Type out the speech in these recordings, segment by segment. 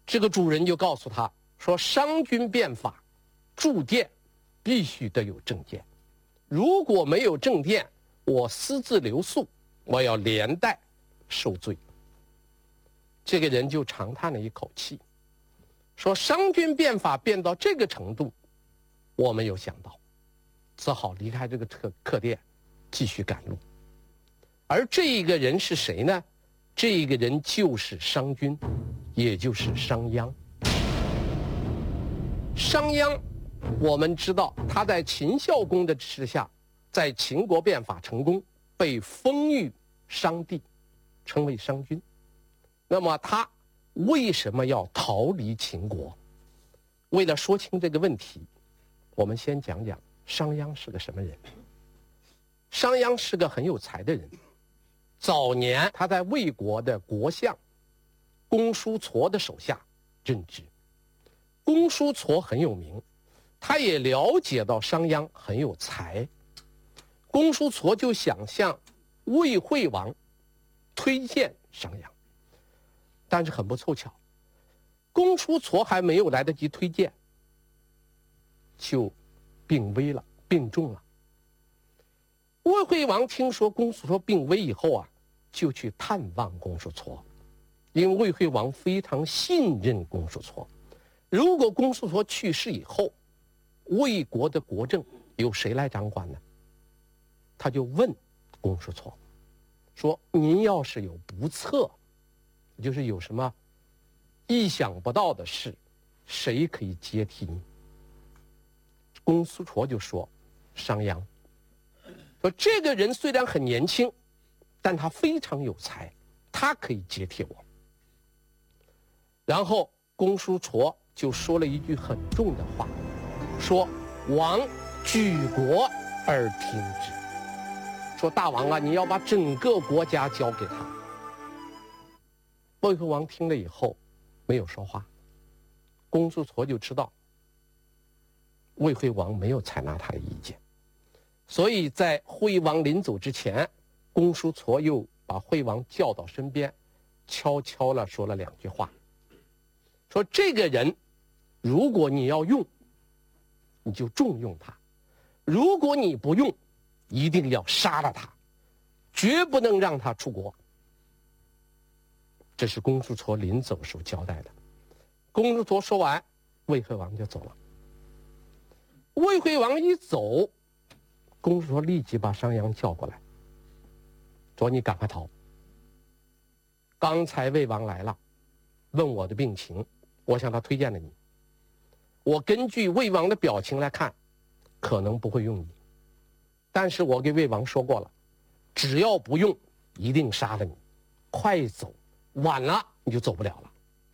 这个主人就告诉他说，商君变法铸殿必须得有正殿，如果没有正殿，我私自留宿，我要连带受罪。这个人就长叹了一口气，说商君变法变到这个程度，我没有想到，只好离开这个客店，继续赶路。而这一个人是谁呢？这一个人就是商君，也就是商鞅。商鞅，我们知道他在秦孝公的支持下，在秦国变法成功，被封于商帝，称为商君。那么他为什么要逃离秦国？为了说清这个问题，我们先讲讲商鞅是个什么人。商鞅是个很有才的人，早年他在魏国的国相公叔痤的手下任职。公叔痤很有名，他也了解到商鞅很有才，公叔痤就想向魏惠王推荐商鞅。但是很不凑巧，公叔痤还没有来得及推荐，就病危了，病重了。魏惠王听说公叔痤病危以后啊，就去探望公叔痤，因为魏惠王非常信任公叔痤。如果公叔痤去世以后，魏国的国政由谁来掌管呢？他就问公叔痤说，您要是有不测，就是有什么意想不到的事，谁可以接替你？公叔痤就说商鞅，说这个人虽然很年轻，但他非常有才，他可以接替我。然后公叔痤就说了一句很重的话，说王举国而听之，说大王啊，你要把整个国家交给他。魏惠王听了以后没有说话，公叔痤就知道魏惠王没有采纳他的意见，所以在惠王临走之前，公叔痤又把惠王叫到身边，悄悄地说了2句话，说这个人如果你要用，你就重用他，如果你不用，一定要杀了他，绝不能让他出国。这是公叔痤临走时候交代的。公叔痤说完，魏惠王就走了。魏惠王一走，公叔痤立即把商鞅叫过来，说你赶快逃，刚才魏王来了，问我的病情，我向他推荐了你，我根据魏王的表情来看，可能不会用你，但是我给魏王说过了，只要不用，一定杀了你，快走，晚了你就走不了了。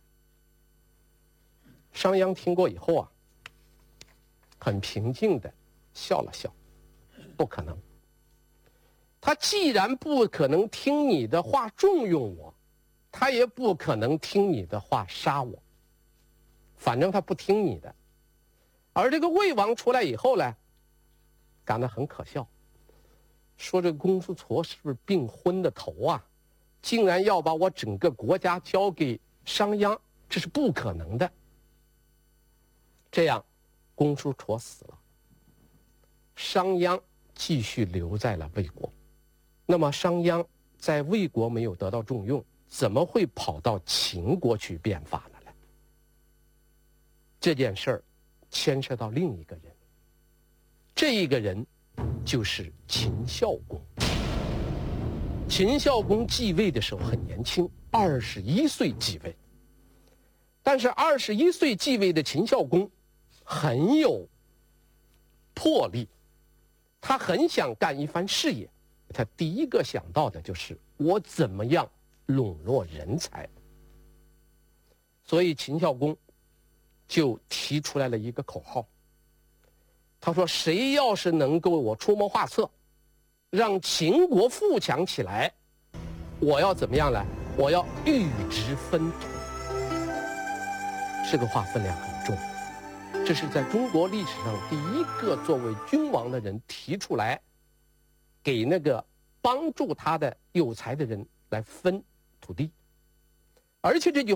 商鞅听过以后啊，很平静地笑了笑，不可能，他既然不可能听你的话重用我，他也不可能听你的话杀我，反正他不听你的。而这个魏王出来以后呢，感到很可笑，说这个公叔痤是不是病昏的头啊，竟然要把我整个国家交给商鞅，这是不可能的。这样公叔痤死了，商鞅继续留在了魏国。那么商鞅在魏国没有得到重用，怎么会跑到秦国去变法了呢？这件事儿牵涉到另一个人，这一个人就是秦孝公。秦孝公继位的时候很年轻，21岁继位。但是21岁继位的秦孝公很有魄力，他很想干一番事业，他第一个想到的就是我怎么样笼络人才。所以秦孝公就提出来了一个口号，他说谁要是能够我出谋划策，让秦国富强起来，我要怎么样呢？我要玉质分土。这个话分量很重，这是在中国历史上第一个作为君王的人提出来，给那个帮助他的有才的人来分土地。而且这句